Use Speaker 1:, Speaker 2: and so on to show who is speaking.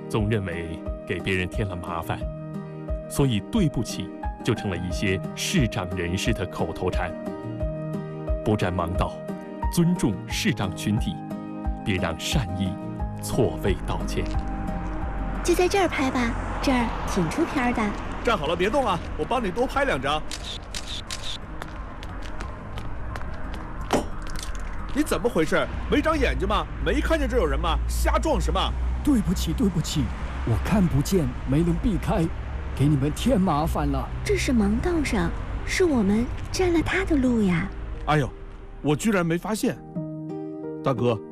Speaker 1: 总认为给别人添了麻烦，所以对不起就成了一些视障人士的口头禅。不占盲道，尊重视障群体，别让善意错位道歉。
Speaker 2: 就在这儿拍吧，这儿挺出片的。
Speaker 3: 站好了，别动啊，我帮你多拍2张。你怎么回事？没长眼睛吗？没看见这有人吗？瞎撞什么？
Speaker 4: 对不起，我看不见，没能避开，给你们添麻烦了。
Speaker 2: 这是盲道上，是我们占了他的路呀。
Speaker 3: 哎呦，我居然没发现。大哥，